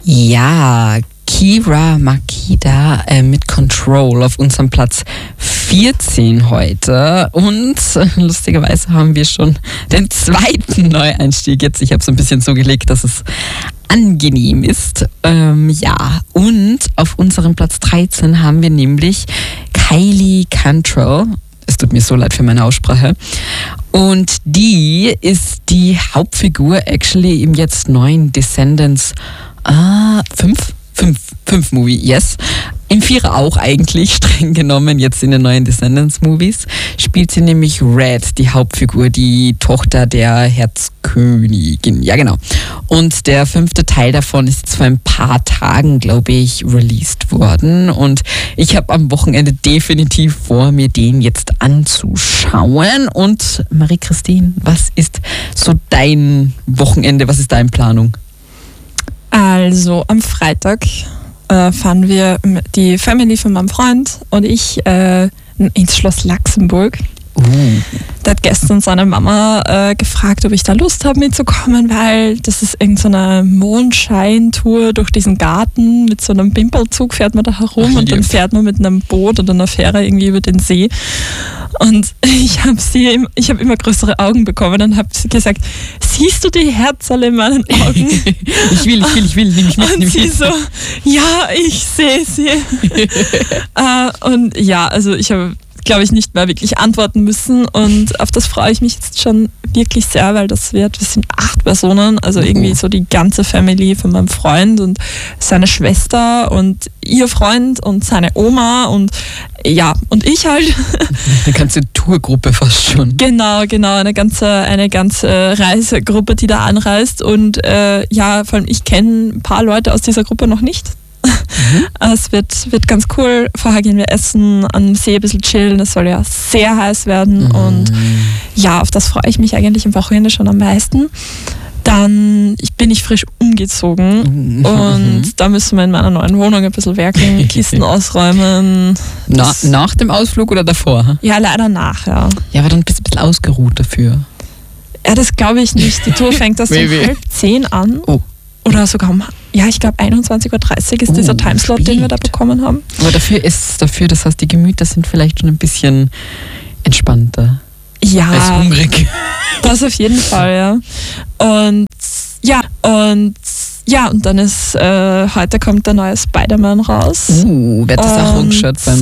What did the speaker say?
Ja, Kira Makida mit Control auf unserem Platz 14 heute. Und lustigerweise haben wir schon den zweiten Neueinstieg jetzt. Ich habe es ein bisschen so gelegt, dass es angenehm ist. Und auf unserem Platz 13 haben wir nämlich Kylie Cantrell. Es tut mir so leid für meine Aussprache. Und die ist die Hauptfigur actually im jetzt neuen Descendants 5 Movie, yes. Im 4er auch eigentlich, streng genommen, jetzt in den neuen Descendants-Movies, spielt sie nämlich Red, die Hauptfigur, die Tochter der Herzkönigin. Ja, genau. Und der 5. Teil davon ist jetzt vor ein paar Tagen, glaube ich, released worden. Und ich habe am Wochenende definitiv vor, mir den jetzt anzuschauen. Und Marie-Christine, was ist so dein Wochenende, was ist deine Planung? Also am Freitag fahren wir die Family von meinem Freund und ich ins Schloss Laxenburg. Da hat gestern seine Mama gefragt, ob ich da Lust habe mitzukommen, weil das ist irgendeine Mondscheintour durch diesen Garten. Mit so einem Pimpelzug fährt man da herum und dann fährt man mit einem Boot oder einer Fähre irgendwie über den See. Und ich habe immer größere Augen bekommen und habe gesagt, siehst du die Herzerle in meinen Augen? Ich will, nimm mich mit. Und sie so, ja, ich sehe sie. Und ja, also ich habe, glaube ich, nicht mehr wirklich antworten müssen und auf das freue ich mich jetzt schon wirklich sehr, weil wir sind 8 Personen, also irgendwie so die ganze Family von meinem Freund und seine Schwester und ihr Freund und seine Oma und ja, und ich halt. Eine ganze Tourgruppe fast schon. Genau, eine ganze Reisegruppe, die da anreist und ja, vor allem ich kenne ein paar Leute aus dieser Gruppe noch nicht. Es wird ganz cool. Vorher gehen wir essen, am See ein bisschen chillen. Es soll ja sehr heiß werden und ja, auf das freue ich mich eigentlich am Wochenende schon am meisten. Dann bin ich frisch umgezogen und da müssen wir in meiner neuen Wohnung ein bisschen werkeln, Kisten ausräumen. Nach dem Ausflug oder davor? Ja, leider nach, ja. Ja, aber dann bist du ein bisschen ausgeruht dafür. Ja, das glaube ich nicht. Die Tour fängt erst um 9:30 an. Oh. Oder sogar ich glaube 21:30 Uhr ist dieser Timeslot, den wir da bekommen haben. Aber das heißt, die Gemüter sind vielleicht schon ein bisschen entspannter. Ja. Als hungrig. Das auf jeden Fall, ja. Und dann ist, heute kommt der neue Spider-Man raus. Wird das auch rumgeschaut beim